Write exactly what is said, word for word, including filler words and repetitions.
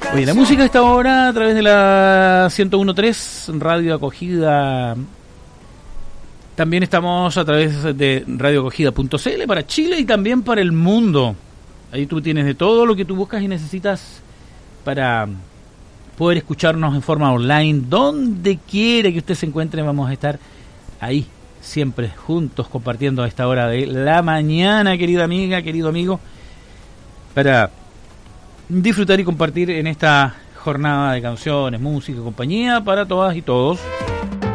Oye, la música a esta hora a través de la ciento uno punto tres, Radio Acogida. También estamos a través de radio acogida punto c l para Chile y también para el mundo. Ahí tú tienes de todo lo que tú buscas y necesitas para poder escucharnos en forma online. Donde quiera que usted se encuentre, vamos a estar ahí siempre juntos compartiendo a esta hora de la mañana, querida amiga, querido amigo, para disfrutar y compartir en esta jornada de canciones, música, compañía para todas y todos.